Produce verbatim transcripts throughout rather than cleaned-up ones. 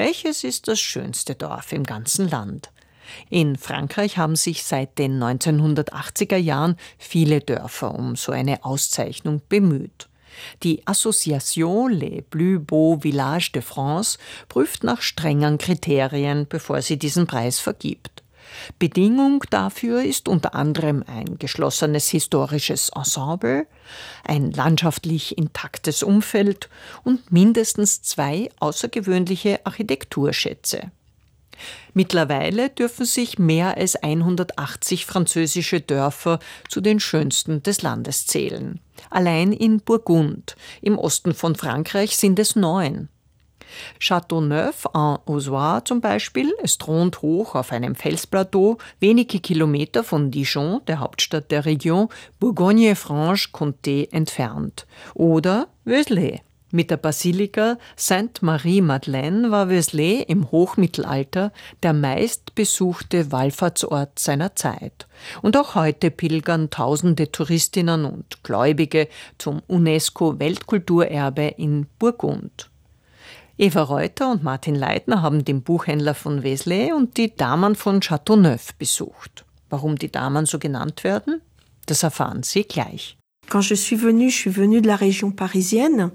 Welches ist das schönste Dorf im ganzen Land? In Frankreich haben sich seit den neunzehnhundertachtziger Jahren viele Dörfer um so eine Auszeichnung bemüht. Die Association Les Plus Beaux Villages de France prüft nach strengen Kriterien, bevor sie diesen Preis vergibt. Bedingung dafür ist unter anderem ein geschlossenes historisches Ensemble, ein landschaftlich intaktes Umfeld und mindestens zwei außergewöhnliche Architekturschätze. Mittlerweile dürfen sich mehr als hundertachtzig französische Dörfer zu den schönsten des Landes zählen. Allein in Burgund, im Osten von Frankreich, sind es neun. Châteauneuf-en-Auxois zum Beispiel, es thront hoch auf einem Felsplateau, wenige Kilometer von Dijon, der Hauptstadt der Region Bourgogne-Franche-Comté, entfernt. Oder Vézelay. Mit der Basilika Sainte-Marie-Madeleine war Vézelay im Hochmittelalter der meistbesuchte Wallfahrtsort seiner Zeit. Und auch heute pilgern tausende Touristinnen und Gläubige zum UNESCO-Weltkulturerbe in Burgund. Eva Reuter und Martin Leitner haben den Buchhändler von Vézelay und die Damen von Châteauneuf besucht. Warum die Damen so genannt werden? Das erfahren Sie gleich. Quand je suis venue, je suis venue de la région parisienne.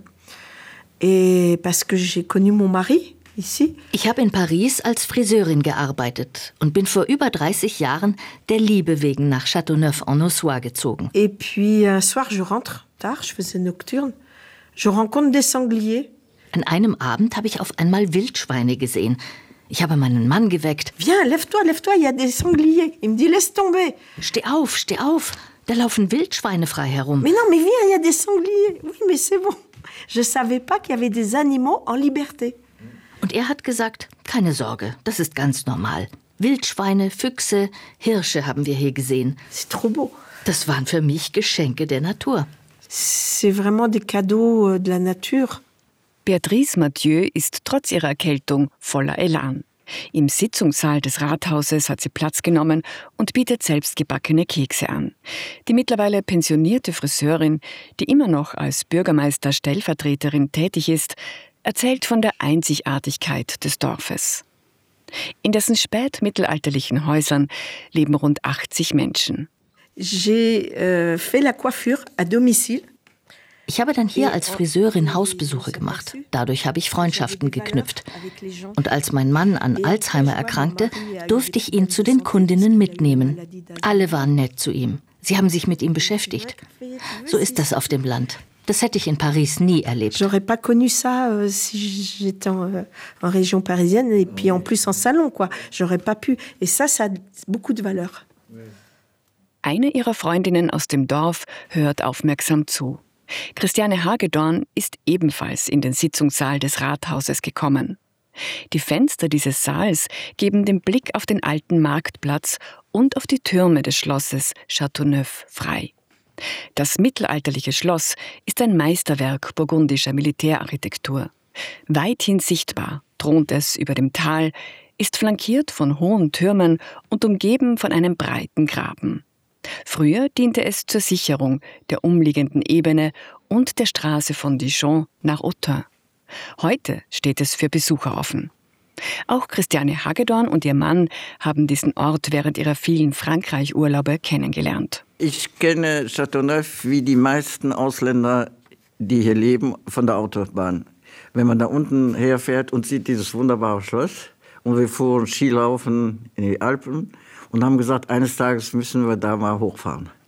Et parce que j'ai connu mon mari ici. Ich habe in Paris als Friseurin gearbeitet und bin vor über dreißig Jahren der Liebe wegen nach Châteauneuf-en-Auxois gezogen. Et puis un soir, je rentre tard, je faisais nocturne. Je rencontre des sangliers. An einem Abend habe ich auf einmal Wildschweine gesehen. Ich habe meinen Mann geweckt. Viens, lève-toi, lève-toi, il y a des sangliers. Il me dit, laisse tomber. Steh auf, steh auf. Da laufen Wildschweine frei herum. Mais non, mais viens, il y a des sangliers. Oui, mais c'est bon. Je savais pas qu'il y avait des animaux en liberté. Und er hat gesagt, keine Sorge, das ist ganz normal. Wildschweine, Füchse, Hirsche haben wir hier gesehen. C'est trop beau. Das waren für mich Geschenke der Natur. C'est vraiment des cadeaux de la nature. Béatrice Mathieu ist trotz ihrer Erkältung voller Elan. Im Sitzungssaal des Rathauses hat sie Platz genommen und bietet selbstgebackene Kekse an. Die mittlerweile pensionierte Friseurin, die immer noch als Bürgermeister-Stellvertreterin tätig ist, erzählt von der Einzigartigkeit des Dorfes. In dessen spätmittelalterlichen Häusern leben rund achtzig Menschen. J'ai euh, fait la coiffure à domicile. Ich habe dann hier als Friseurin Hausbesuche gemacht. Dadurch habe ich Freundschaften geknüpft. Und als mein Mann an Alzheimer erkrankte, durfte ich ihn zu den Kundinnen mitnehmen. Alle waren nett zu ihm. Sie haben sich mit ihm beschäftigt. So ist das auf dem Land. Das hätte ich in Paris nie erlebt. J'aurais pas connu ça euh, si j'étais en, euh, en région parisienne et puis en plus en salon, quoi. J'aurais pas pu. Et ça, ça a beaucoup de valeur. Eine ihrer Freundinnen aus dem Dorf hört aufmerksam zu. Christiane Hagedorn ist ebenfalls in den Sitzungssaal des Rathauses gekommen. Die Fenster dieses Saals geben den Blick auf den alten Marktplatz und auf die Türme des Schlosses Châteauneuf frei. Das mittelalterliche Schloss ist ein Meisterwerk burgundischer Militärarchitektur. Weithin sichtbar thront es über dem Tal, ist flankiert von hohen Türmen und umgeben von einem breiten Graben. Früher diente es zur Sicherung der umliegenden Ebene und der Straße von Dijon nach Autun. Heute steht es für Besucher offen. Auch Christiane Hagedorn und ihr Mann haben diesen Ort während ihrer vielen Frankreich-Urlaube kennengelernt. Ich kenne Châteauneuf wie die meisten Ausländer, die hier leben, von der Autobahn. Wenn man da unten herfährt und sieht dieses wunderbare Schloss, und wir fuhren Skilaufen in die Alpen und haben gesagt, eines Tages müssen wir da mal hochfahren.